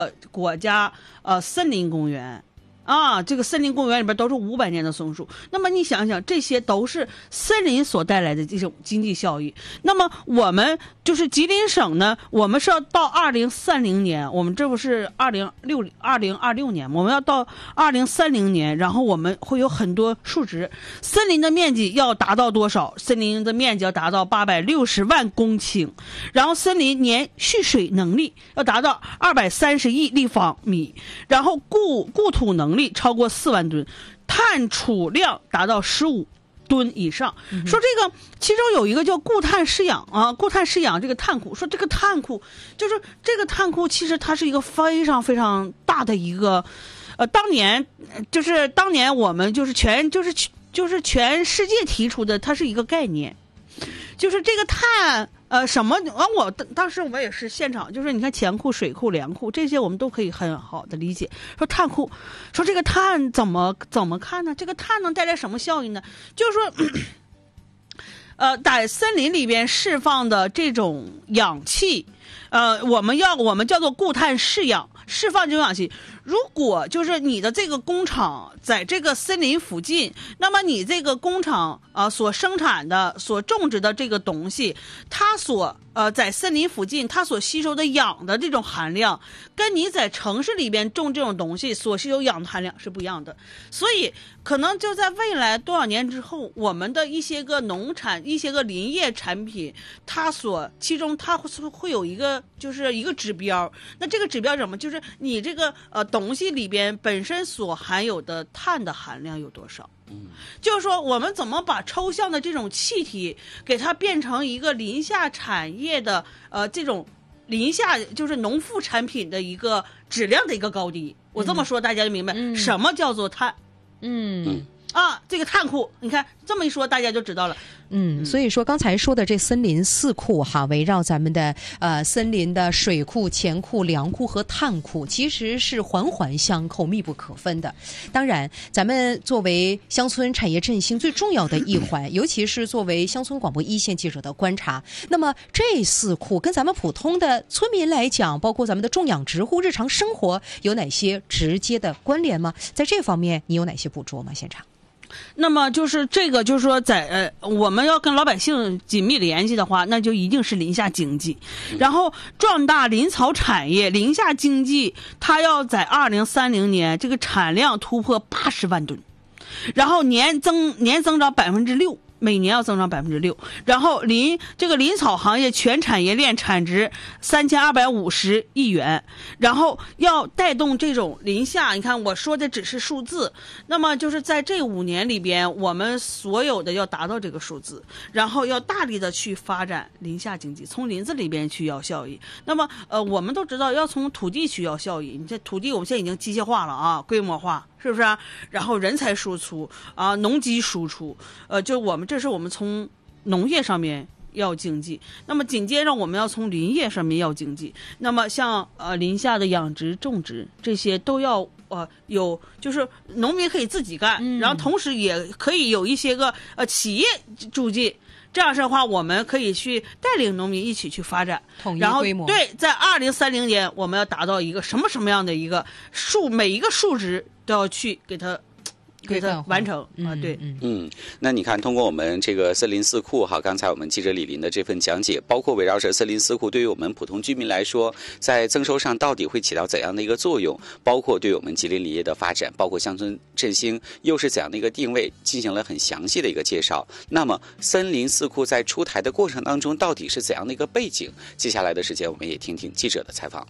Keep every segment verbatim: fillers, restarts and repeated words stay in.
呃国家呃森林公园。啊，这个森林公园里边都是五百年的松树，那么你想想，这些都是森林所带来的这种经济效益。那么我们就是吉林省呢，我们是要到二零三零年，我们这不是二零六二零二六年，我们要到二零三零年，然后我们会有很多数值，森林的面积要达到多少？森林的面积要达到八百六十万公顷，然后森林年蓄水能力要达到二百三十亿立方米，然后固固土能力超过四万吨，碳储量达到十五吨以上。嗯、说这个其中有一个叫固碳释养啊，固碳释养这个碳库，说这个碳库就是这个碳库，其实它是一个非常非常大的一个，呃，当年就是当年我们就是全就是就是全世界提出的，它是一个概念，就是这个碳。呃，什么？啊，我当时我们也是现场，就是你看钱库、水库、粮库这些，我们都可以很好的理解。说碳库，说这个碳怎么怎么看呢？这个碳能带来什么效应呢？就是说，咳咳呃，在森林里边释放的这种氧气，呃，我们要我们叫做固碳释氧，释放这种氧气。如果就是你的这个工厂在这个森林附近，那么你这个工厂啊、呃、所生产的、所种植的这个东西，它所呃在森林附近它所吸收的氧的这种含量，跟你在城市里边种这种东西所吸收氧的含量是不一样的。所以可能就在未来多少年之后，我们的一些个农产、一些个林业产品，它所其中它会会有一个就是一个指标。那这个指标是什么？就是你这个呃。东西里边本身所含有的碳的含量有多少？嗯，就是说我们怎么把抽象的这种气体给它变成一个林下产业的呃这种林下就是农副产品的一个质量的一个高低。我这么说大家就明白、嗯、什么叫做碳。嗯嗯啊，这个碳库，你看这么一说，大家就知道了。 嗯，所以说刚才说的这森林四库哈，围绕咱们的呃森林的水库、钱库、粮库和碳库，其实是环环相扣、密不可分的。当然，咱们作为乡村产业振兴最重要的一环，尤其是作为乡村广播一线记者的观察，那么这四库跟咱们普通的村民来讲，包括咱们的种养植户日常生活有哪些直接的关联吗？在这方面，你有哪些捕捉吗？现场？ 那么就是这个，就是说在呃，我们要跟老百姓紧密联系的话，那就一定是林下经济，然后壮大林草产业，林下经济它要在二零三零年这个产量突破八十万吨，然后年增年增长百分之六。每年要增长百分之六，然后林这个林草行业全产业链产值三千二百五十亿元，然后要带动这种林下，你看我说的只是数字，那么就是在这五年里边，我们所有的要达到这个数字，然后要大力的去发展林下经济，从林子里边去要效益。那么呃，我们都知道要从土地去要效益，你这土地我们现在已经机械化了啊，规模化。是不是啊？然后人才输出啊，农机输出，呃，就我们这是我们从农业上面要经济，那么紧接着我们要从林业上面要经济，那么像呃林下的养殖、种植这些都要呃有，就是农民可以自己干，嗯、然后同时也可以有一些个呃企业助进。这样式的话，我们可以去带领农民一起去发展， 统一规模。然后对，在二零三零年，我们要达到一个什么什么样的一个数，每一个数值都要去给它。给它完成啊，对， 嗯嗯，那你看，通过我们这个森林四库哈，刚才我们记者李林的这份讲解，包括围绕着森林四库对于我们普通居民来说，在增收上到底会起到怎样的一个作用，包括对我们吉林林业的发展，包括乡村振兴又是怎样的一个定位，进行了很详细的一个介绍。那么，森林四库在出台的过程当中，到底是怎样的一个背景？接下来的时间，我们也听听记者的采访。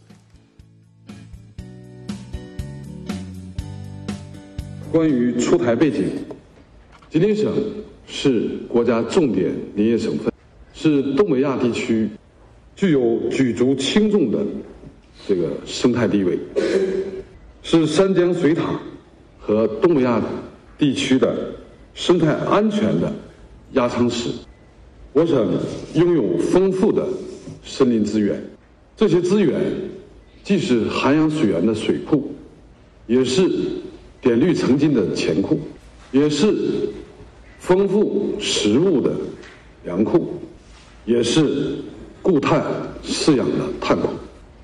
关于出台背景，吉林省是国家重点林业省份，是东北亚地区具有举足轻重的这个生态地位，是三江水塔和东北亚地区的生态安全的压舱石。我省拥有丰富的森林资源，这些资源既是涵养水源的水库，也是碘氯成金的钱库，也是丰富食物的粮库，也是固碳饲养的碳库。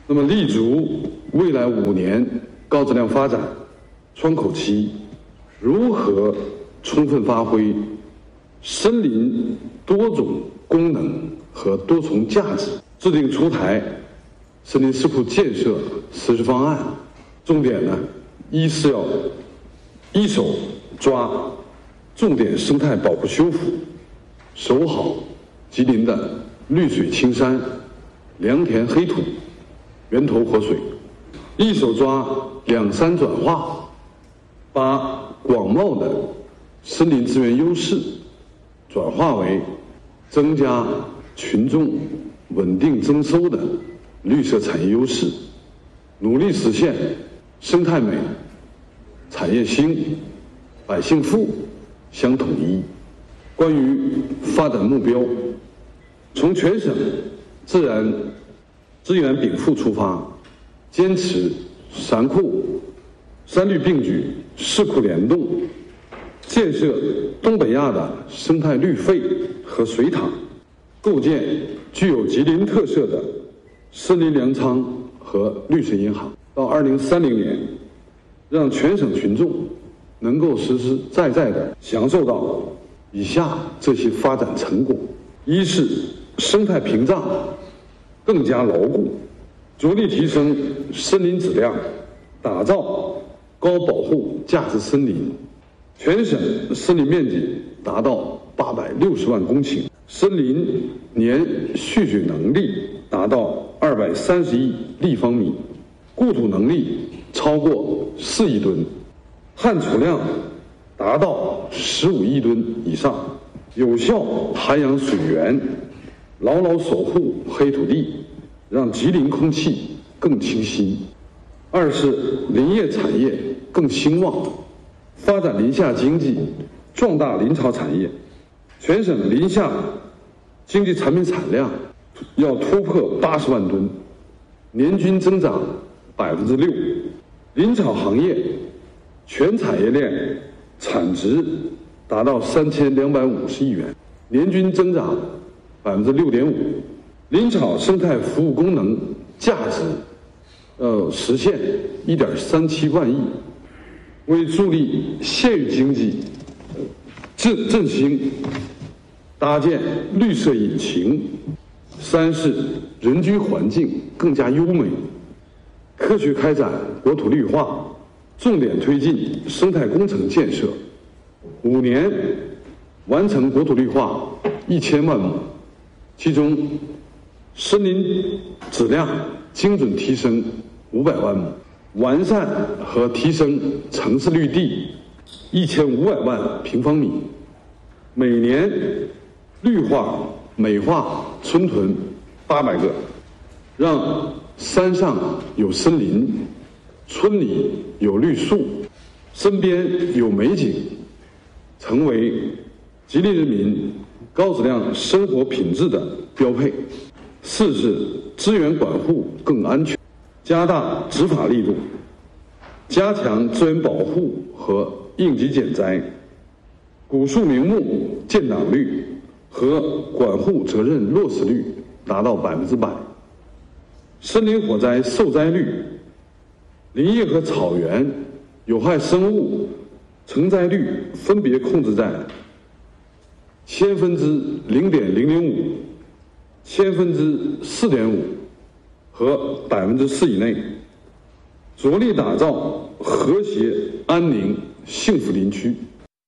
那么立足未来五年高质量发展窗口期，如何充分发挥森林多种功能和多重价值，制定出台森林四库建设实施方案。重点呢，一是要一手抓重点生态保护修复，守好吉林的绿水青山、良田黑土、源头活水；一手抓两山转化，把广袤的森林资源优势转化为增加群众稳定增收的绿色产业优势，努力实现生态美、产业兴、百姓富相统一。关于发展目标，从全省自然资源禀赋出发，坚持山库、山绿并举、市库联动，建设东北亚的生态绿肺和水塔，构建具有吉林特色的森林粮仓和绿色银行。到二零三零年，让全省群众能够实实在在地享受到以下这些发展成果：一是生态屏障更加牢固，着力提升森林质量，打造高保护价值森林。全省森林面积达到八百六十万公顷，森林年蓄水能力达到二百三十亿立方米，固土能力超过四亿吨，旱储量达到十五亿吨以上，有效涵养水源，牢牢守护黑土地，让吉林空气更清新。二是林业产业更兴旺，发展林下经济，壮大林草产业。全省林下经济产品产量要突破八十万吨，年均增长百分之六。林草行业全产业链产值达到三千两百五十亿元，年均增长百分之六点五。林草生态服务功能价值呃实现一点三七万亿，为助力县域经济振振兴搭建绿色引擎。三是人居环境更加优美，科学开展国土绿化，重点推进生态工程建设，五年完成国土绿化一千万亩，其中森林质量精准提升五百万亩，完善和提升城市绿地一千五百万平方米，每年绿化美化村屯八百个，让山上有森林，村里有绿树，身边有美景，成为吉林人民高质量生活品质的标配。四是资源管护更安全，加大执法力度，加强资源保护和应急减灾，古树名木建档率和管护责任落实率达到百分之百，森林火灾受灾率、林业和草原有害生物成灾率分别控制在千分之零点零零五、千分之四点五和百分之四以内，着力打造和谐、安宁、幸福林区。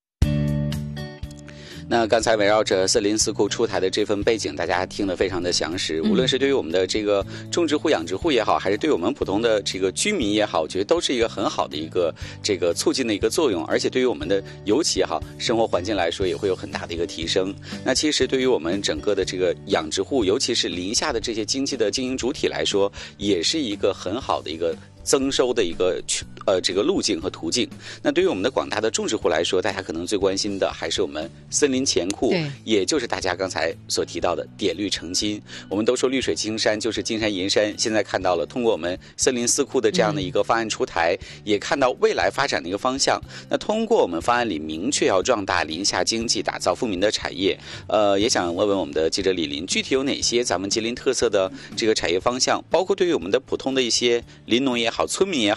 那刚才围绕着森林四库出台的这份背景，大家听得非常的详实。无论是对于我们的这个种植户、养殖户也好，还是对我们普通的这个居民也好，我觉得都是一个很好的一个这个促进的一个作用。而且对于我们的油企也好，生活环境来说，也会有很大的一个提升。那其实对于我们整个的这个养殖户，尤其是林下的这些经济的经营主体来说，也是一个很好的一个增收的一个呃这个路径和途径。那对于我们的广大的种植户来说，大家可能最关心的还是我们森林钱库，也就是大家刚才所提到的碘绿成金。我们都说绿水青山就是金山银山，现在看到了通过我们森林四库的这样的一个方案出台，嗯、也看到未来发展的一个方向。那通过我们方案里明确要壮大林下经济，打造富民的产业，呃，也想问问我们的记者李林，具体有哪些咱们吉林特色的这个产业方向，包括对于我们的普通的一些林农也好，村民也好。